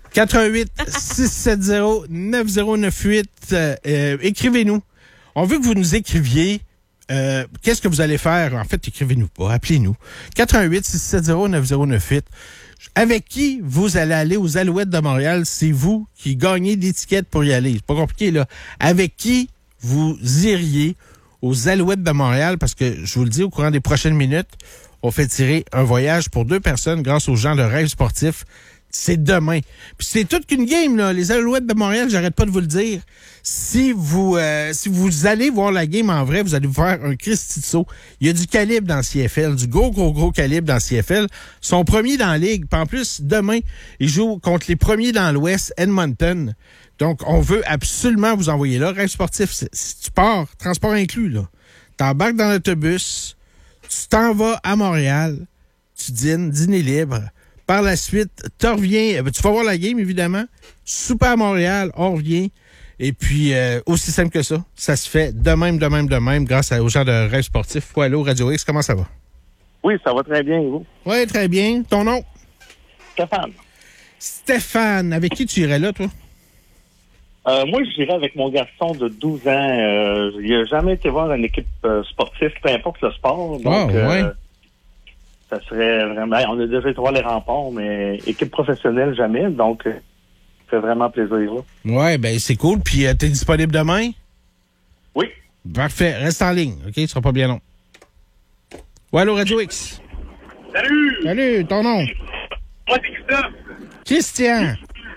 88-670-9098. Écrivez-nous. On veut que vous nous écriviez. Qu'est-ce que vous allez faire? En fait, écrivez-nous pas. Appelez-nous. 88-670-9098. Avec qui vous allez aller aux Alouettes de Montréal? C'est vous qui gagnez l'étiquette pour y aller. C'est pas compliqué, là. Avec qui vous iriez aux Alouettes de Montréal? Parce que, je vous le dis, au courant des prochaines minutes, on fait tirer un voyage pour 2 personnes grâce aux gens de Rêve sportif c'est demain. Puis c'est toute qu'une game, là. Les Alouettes de Montréal, j'arrête pas de vous le dire. Si vous allez voir la game en vrai, vous allez vous faire un Christy de saut. Il y a du calibre dans CFL, du gros calibre dans CFL. Ils sont premiers dans la ligue. Puis en plus, demain, ils jouent contre les premiers dans l'Ouest, Edmonton. Donc, on veut absolument vous envoyer là. Rêve sportif, si tu pars, transport inclus, là. T'embarques dans l'autobus, tu t'en vas à Montréal, tu dîner libre. Par la suite, tu reviens, tu vas voir la game, évidemment. Souper à Montréal, on revient. Et puis, aussi simple que ça, ça se fait de même, grâce aux gens de Rêve sportif. Allô, Radio X, comment ça va? Oui, ça va très bien, et vous? Oui, très bien. Ton nom? Stéphane. Stéphane, avec qui tu irais là, toi? Moi, j'irais avec mon garçon de 12 ans. Il n'a jamais été voir une équipe sportive, peu importe le sport. Donc, ça serait vraiment... On a déjà été voir les remparts, mais équipe professionnelle, jamais. Donc, ça fait vraiment plaisir. Oui, ben c'est cool. Puis, t'es disponible demain? Oui. Parfait. Reste en ligne, OK? Ce sera pas bien long. Ouais, allô, Radio X. Salut! Salut, ton nom? Moi, c'est Christophe. Christian.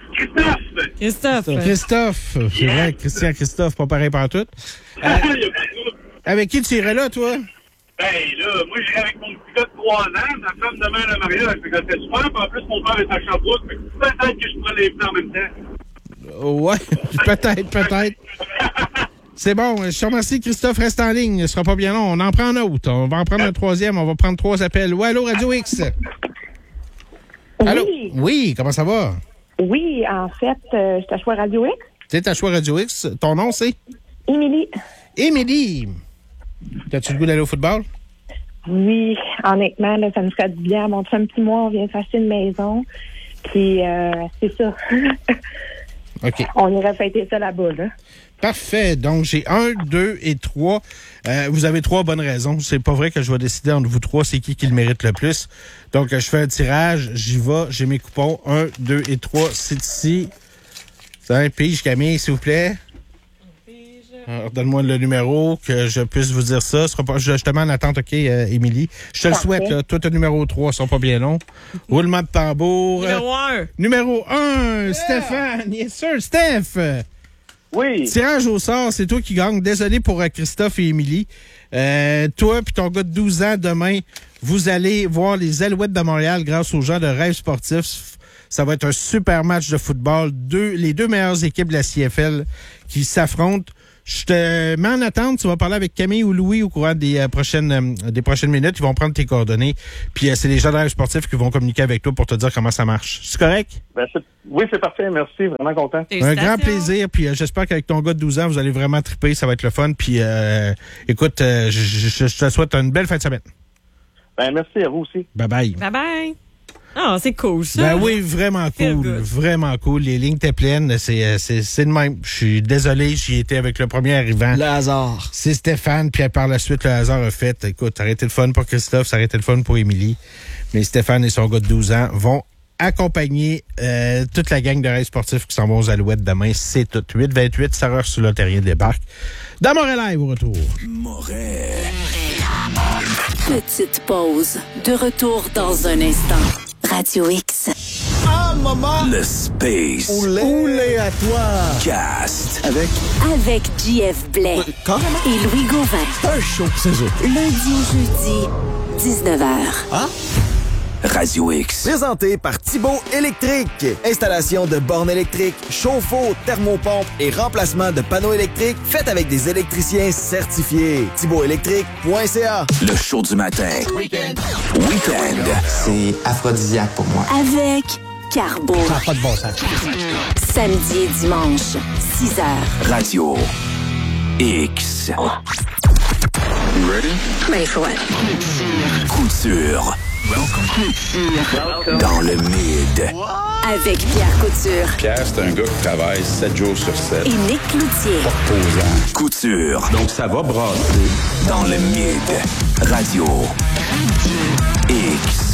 Christophe. C'est vrai, Christophe, pas pareil partout. Avec qui tu irais là, toi? Ben là, moi j'irais avec mon petit gars de 3 ans, sa femme demain le mariage, fait que ça fait super, puis en plus mon père est à Sherbrooke, fait que peut-être que je prends les plans en même temps. Ouais, peut-être. C'est bon, je te remercie, Christophe, reste en ligne, ce sera pas bien long, on en prend un autre, on va en prendre un troisième, on va prendre 3 appels. Ouais, allô, Radio X? Allô? Oui, comment ça va? Oui, en fait, je suis à Choix Radio X. C'est à Choix Radio X. Ton nom, c'est? Émilie. T'as-tu le goût d'aller au football? Oui, honnêtement, là, ça nous ferait du bien. Mon un petit mois, on vient de s'acheter une maison. Puis, c'est ça. OK. On irait fêter ça là-bas, là. Parfait. Donc, j'ai 1, 2 et 3. Vous avez 3 bonnes raisons. C'est pas vrai que je vais décider entre vous 3 c'est qui le mérite le plus. Donc, je fais un tirage. J'y vais. J'ai mes coupons. 1, 2 et 3. C'est ici. C'est un pige, Camille, s'il vous plaît. Alors, donne-moi le numéro, que je puisse vous dire ça. Ce sera pas, je te mets en attente, OK, Émilie. Je te le souhaite, là. Toi, t'as numéro 3, ils sont pas bien longs. Roulement de tambour. Numéro 1, yeah. Stéphane. Yes, sir, Steph. Oui. Tirage au sort, c'est toi qui gagne. Désolé pour Christophe et Émilie. Toi puis ton gars de 12 ans, demain, vous allez voir les Alouettes de Montréal grâce aux gens de Rêve sportif. Ça va être un super match de football. Les deux meilleures équipes de la CFL qui s'affrontent. Je te mets en attente. Tu vas parler avec Camille ou Louis au courant des prochaines minutes. Ils vont prendre tes coordonnées. Puis c'est les gens de Rêve sportif qui vont communiquer avec toi pour te dire comment ça marche. C'est correct? Ben, oui, c'est parfait. Merci. Vraiment content. Un grand plaisir. Puis j'espère qu'avec ton gars de 12 ans, vous allez vraiment triper. Ça va être le fun. Puis écoute, je te souhaite une belle fin de semaine. Ben, merci à vous aussi. Bye-bye. Bye-bye. Ah, c'est cool, ça. Ben oui, vraiment cool. Vraiment cool. Les lignes étaient pleines. C'est le même. Je suis désolé, j'y étais avec le premier arrivant. Le hasard. C'est Stéphane, puis par la suite, le hasard a fait. Écoute, ça aurait été le fun pour Christophe, ça aurait été le fun pour Émilie. Mais Stéphane et son gars de 12 ans vont accompagner toute la gang de Rêve sportif qui s'en vont aux Alouettes demain. C'est tout. 8-28, Sarah sur le terrien débarque. Dans Montréal Live, au retour. Montréal. Petite pause. De retour dans un instant. Radio X. Ah, maman! Le Space. Oulé à toi! Cast. Avec JF Blais. Et Louis Gauvin. Un show, c'est ça. Lundi au jeudi, 19h. Ah? Radio X. Présenté par Thibaut Électrique. Installation de bornes électriques, chauffe-eau, thermopompe et remplacement de panneaux électriques fait avec des électriciens certifiés. ThibautElectrique.ca. Le show du matin. Week-end. C'est aphrodisiaque pour moi. Avec Carbo. Ça n'a pas de bon sens. Samedi et dimanche, 6h. Radio X. Ready? Ready for what? Couture. Dans le mid. Avec Pierre Couture. Pierre, c'est un gars qui travaille 7 jours sur 7. Et Nick Cloutier. Reposant. Couture. Donc, ça va brasser. Dans le mid. Radio X.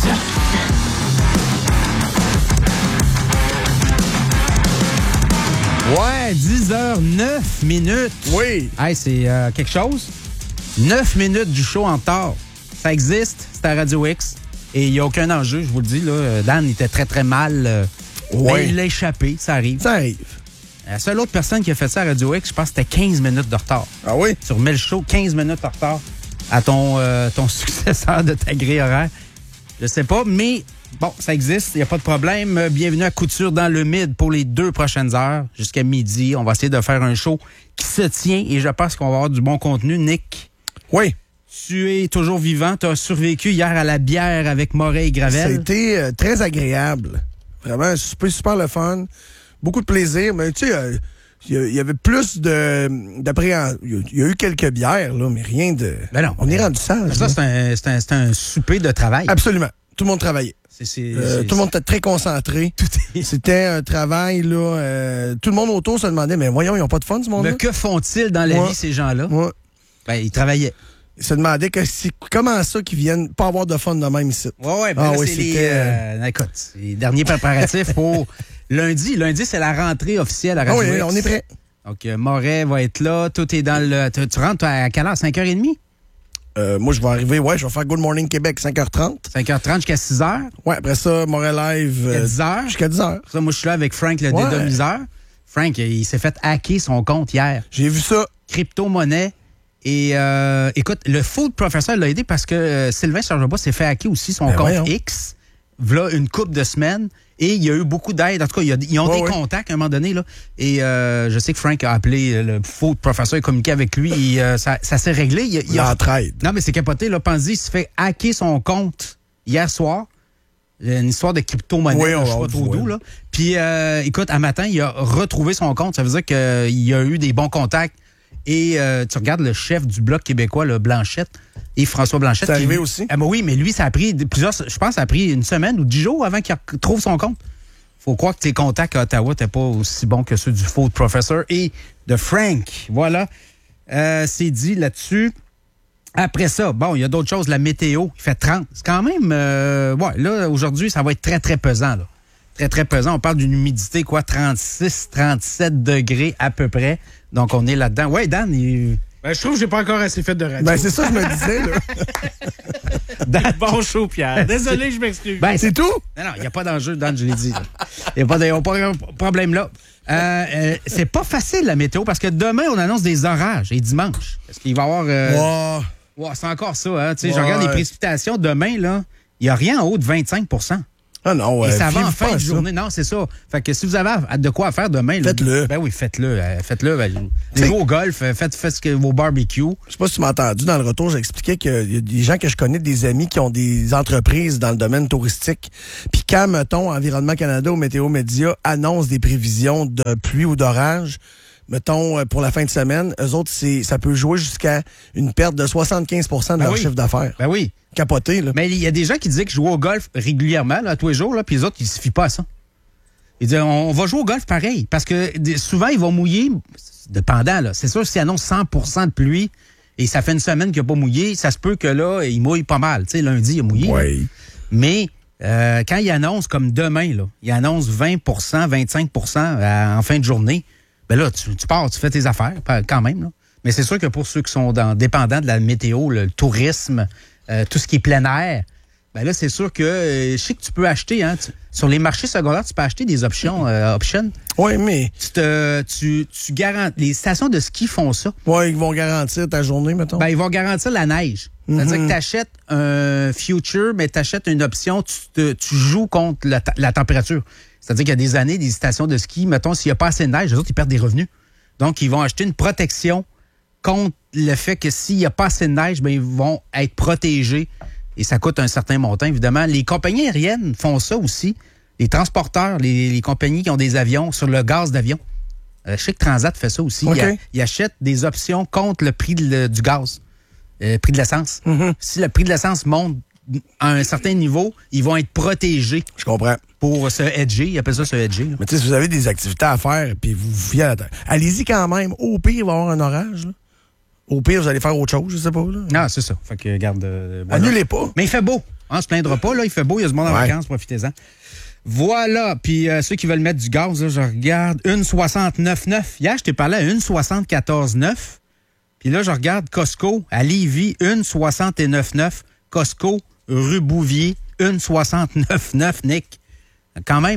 Ouais, 10h09. Oui. Hey, c'est quelque chose. 9 minutes du show en retard. Ça existe, c'est à Radio X. Et il n'y a aucun enjeu, je vous le dis. Là. Dan était très, très mal Mais il l'a échappé, ça arrive. Ça arrive. La seule autre personne qui a fait ça à Radio X, je pense que c'était 15 minutes de retard. Ah oui? Sur Mel Show, 15 minutes de retard à ton successeur de ta grille horaire. Je sais pas, mais bon, ça existe, il n'y a pas de problème. Bienvenue à Couture dans le Mid pour les 2 prochaines heures, jusqu'à midi. On va essayer de faire un show qui se tient et je pense qu'on va avoir du bon contenu. Nick? Oui. Tu es toujours vivant. Tu as survécu hier à la bière avec Moret et Gravel. Ça a été très agréable. Vraiment, super le fun. Beaucoup de plaisir, mais tu sais, il y avait plus d'appréhension. Il y a eu quelques bières, là, mais rien de... Ben non. On est rendu sage. Ça, c'est un souper de travail. Absolument. Tout le monde travaillait. Tout le monde était très concentré. C'était un travail, là... tout le monde autour se demandait, mais voyons, ils n'ont pas de fun, ce monde-là? Mais que font-ils dans la vie, ces gens-là? Ouais. Ben, ils travaillaient. Ils se demandaient comment ça qu'ils viennent pas avoir de fun de même ici. Ouais, ben là, c'est écoute, les derniers préparatifs pour lundi. Lundi, c'est la rentrée officielle à Radio X. Oui, on est prêt. Donc, Moret va être là. Tout est dans le... Tu rentres à quelle heure? 5h30? Moi, je vais arriver, je vais faire Good Morning Québec, 5h30. 5h30 jusqu'à 6h? Ouais, après ça, Moret Live... Jusqu'à 10h? Jusqu'à 10h. Ça, moi, je suis là avec Frank, le dédomiseur. Frank, il s'est fait hacker son compte hier. J'ai vu ça. Crypto-monnaie. Et écoute, le Food Professor l'a aidé parce que Sylvain Chargebois s'est fait hacker aussi son compte X, v'là une couple de semaines. Et il y a eu beaucoup d'aide. En tout cas, ils ont des contacts à un moment donné. Là. Et je sais que Frank a appelé le Food Professor et communiqué avec lui. Et, ça s'est réglé. L'entraide. Non, mais c'est capoté. Là. Panzi s'est fait hacker son compte hier soir. Une histoire de crypto-monnaie, je sais pas trop d'où. Là. Puis, écoute, à matin, il a retrouvé son compte. Ça veut dire qu'il y a eu des bons contacts. Et tu regardes le chef du Bloc québécois, le Blanchette, et François Blanchette. C'est arrivé aussi? Ah, ben oui, mais lui, ça a pris je pense ça a pris une semaine ou 10 jours avant qu'il trouve son compte. Faut croire que tes contacts à Ottawa n'étaient pas aussi bons que ceux du Food Professor et de Frank. Voilà. C'est dit là-dessus. Après ça, bon, il y a d'autres choses. La météo, il fait 30. C'est quand même... là, aujourd'hui, ça va être très, très pesant, là. Très, très pesant. On parle d'une humidité, 36, 37 degrés à peu près. Donc, on est là-dedans. Ouais, Dan, je trouve que j'ai pas encore assez fait de radio. Ben, c'est ça que je me disais, là. Dan, bon show, Pierre. Désolé, je m'excuse. Ben, c'est tout? Non, il n'y a pas d'enjeu, Dan, je l'ai dit. Il n'y a pas de problème là. C'est pas facile, la météo, parce que demain, on annonce des orages et dimanche. Parce qu'il va y avoir... c'est encore ça, hein. Tu sais, je regarde les précipitations. Demain, là, il n'y a rien en haut de 25 %. Ah non, et ça va en fin de journée. Non, c'est ça. Fait que si vous avez de quoi faire demain... Faites-le. Ben oui, faites-le. Jouez au golf, faites vos barbecues. Je sais pas si tu m'as entendu dans le retour, j'expliquais qu'il y a des gens que je connais, des amis qui ont des entreprises dans le domaine touristique. Puis quand, mettons, Environnement Canada ou Météo Média annonce des prévisions de pluie ou d'orage, mettons, pour la fin de semaine, eux autres, ça peut jouer jusqu'à une perte de 75 % de leur chiffre d'affaires. Ben oui. Capoté, là. Mais il y a des gens qui disaient qu'ils jouaient au golf régulièrement, là, tous les jours, là, puis les autres, ils ne se fient pas à ça. Ils disent, on va jouer au golf pareil, parce que souvent, ils vont mouiller, dépendant, là. C'est sûr, s'ils annoncent 100 % de pluie, et ça fait une semaine qu'il n'a pas mouillé, ça se peut que là, il mouille pas mal. Tu sais, lundi, il a mouillé. Oui. Mais quand il annonce, comme demain, là, il annonce 20 % 25 % en fin de journée, ben là, tu pars, tu fais tes affaires, quand même, là. Mais c'est sûr que pour ceux qui sont dépendants de la météo, le tourisme, tout ce qui est plein air, ben là, c'est sûr que je sais que tu peux acheter, hein, sur les marchés secondaires, tu peux acheter des options. Oui, mais... Tu garantis... Les stations de ski font ça. Oui, ils vont garantir ta journée, mettons. Ben, ils vont garantir la neige. C'est-à-dire que tu achètes un future, mais tu achètes une option, tu joues contre la température. C'est-à-dire qu'il y a des années, des stations de ski, mettons, s'il n'y a pas assez de neige, les autres, ils perdent des revenus. Donc, ils vont acheter une protection contre le fait que s'il n'y a pas assez de neige, ben, ils vont être protégés. Et ça coûte un certain montant, évidemment. Les compagnies aériennes font ça aussi. Les transporteurs, les compagnies qui ont des avions sur le gaz d'avion. Je sais que Transat fait ça aussi. Okay. Ils achètent des options contre le prix du gaz, le prix de l'essence. Si le prix de l'essence monte à un certain niveau, ils vont être protégés. Je comprends. Pour se hedger, ils appellent ça se hedger. Là. Mais tu sais, si vous avez des activités à faire, puis vous vous fiez à la terre, allez-y quand même. Au pire, il va y avoir un orage, là. Au pire, vous allez faire autre chose, je sais pas. Là. Non, c'est ça. Fait que, regarde. Voilà. Annulez pas. Mais il fait beau. On se plaindra pas, là. Il fait beau, il y a du monde en vacances, profitez-en. Voilà. Puis ceux qui veulent mettre du gaz, là, je regarde 1,69,9. Hier, je t'ai parlé à 1,74,9. Puis là, je regarde Costco à Lévis, 1,69,9. Costco, rue Bouvier, 1,69,9, Nick. Quand même, là.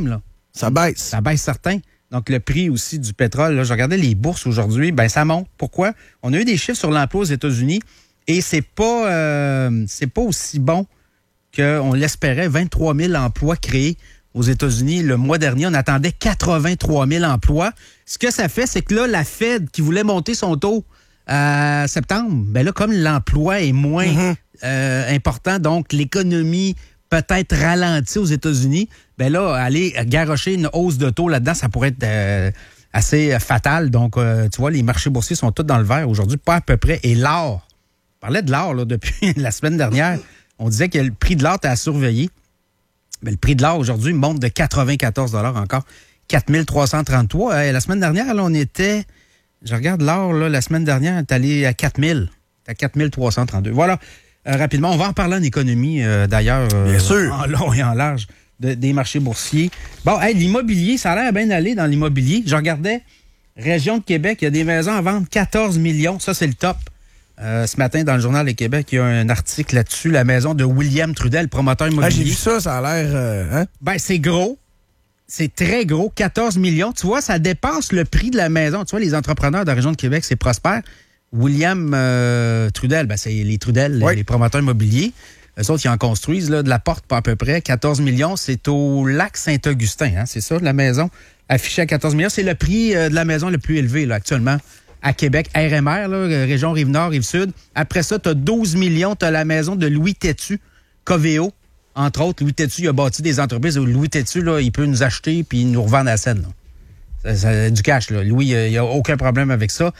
Ça baisse. Ça baisse certain. Donc, le prix aussi du pétrole, là, je regardais les bourses aujourd'hui, ben ça monte. Pourquoi? On a eu des chiffres sur l'emploi aux États-Unis et c'est pas aussi bon qu'on l'espérait. 23 000 emplois créés aux États-Unis. Le mois dernier, on attendait 83 000 emplois. Ce que ça fait, c'est que là, la Fed, qui voulait monter son taux à septembre, ben là, comme l'emploi est moins important, donc l'économie peut-être ralentie aux États-Unis, ben là, aller garrocher une hausse de taux là-dedans, ça pourrait être assez fatal. Donc, tu vois, les marchés boursiers sont tous dans le vert aujourd'hui, pas à peu près. Et l'or, on parlait de l'or là, depuis la semaine dernière, on disait que le prix de l'or était à surveiller. Mais le prix de l'or aujourd'hui monte de 94 $ encore, 4 333. La semaine dernière, là, on était, je regarde l'or, là, la semaine dernière, on est allé à 4 000, à 4 332. Voilà. Rapidement, on va en parler en économie, d'ailleurs. Bien sûr. En long et en large des marchés boursiers. Bon, l'immobilier, ça a l'air bien aller dans l'immobilier. Je regardais, région de Québec, il y a des maisons à vendre 14 millions. Ça, c'est le top. Ce matin, dans le Journal de Québec, il y a un article là-dessus, la maison de William Trudel, promoteur immobilier. J'ai vu ça, ça a l'air... Ben, c'est gros. C'est très gros, 14 millions. Tu vois, ça dépasse le prix de la maison. Tu vois, les entrepreneurs de la région de Québec, c'est prospère. William Trudel, ben c'est les Trudel, les promoteurs immobiliers. Eux autres, ils en construisent là, de la porte, pas à peu près. 14 millions, c'est au lac Saint-Augustin, hein, c'est ça, la maison affichée à 14 millions. C'est le prix de la maison le plus élevé là, actuellement à Québec. RMR, là, région Rive-Nord, Rive-Sud. Après ça, tu as 12 millions, tu as la maison de Louis Tétu, Coveo. Entre autres, Louis Tétu, il a bâti des entreprises où Louis Tétu, là, il peut nous acheter puis nous revendre à la scène. C'est du cash, là. Louis, il n'y a aucun problème avec ça.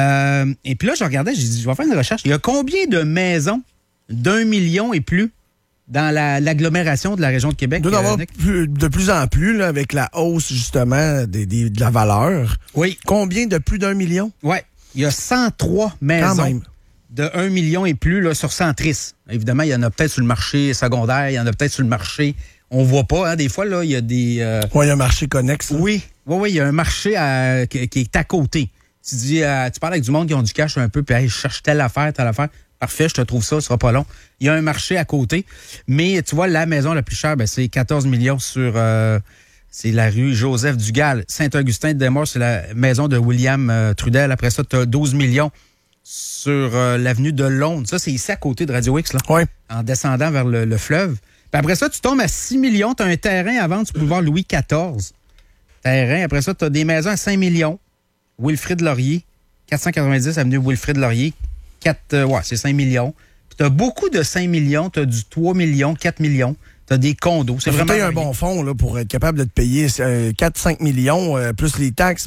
Et puis là, je regardais, j'ai dit, je vais faire une recherche. Il y a combien de maisons d'1 million et plus dans l'agglomération de la région de Québec? Il doit y en avoir de plus en plus, là, avec la hausse, justement, de la valeur. Oui. Combien de plus d'1 million? Oui. Il y a 103 maisons de 1 million et plus là, sur Centris. Évidemment, il y en a peut-être sur le marché secondaire, il y en a peut-être sur le marché... On voit pas, hein, des fois, là, il y a des... Oui, il y a un marché connexe. Oui, il y a un marché qui est à côté. Tu dis, tu parles avec du monde qui ont du cash un peu, puis hey, je cherche telle affaire. Parfait, je te trouve ça, ce sera pas long. Il y a un marché à côté. Mais tu vois, la maison la plus chère, ben, c'est 14 millions sur... c'est la rue Joseph-Dugal. Saint-Augustin-de-Desmaures, c'est la maison de William Trudel. Après ça, tu as 12 millions sur l'avenue de Londres. Ça, c'est ici à côté de Radio X, là. Oui. En descendant vers le fleuve. Puis après ça, tu tombes à 6 millions. Tu as un terrain à vendre sur boulevard Louis XIV. Terrain. Après ça, tu as des maisons à 5 millions. Wilfrid Laurier. 490 avenue Wilfrid Laurier. C'est 5 millions. Puis tu as beaucoup de 5 millions. Tu as du 3 millions, 4 millions. Tu as des condos. C'est vraiment un bon fonds là, pour être capable de te payer 4-5 millions plus les taxes.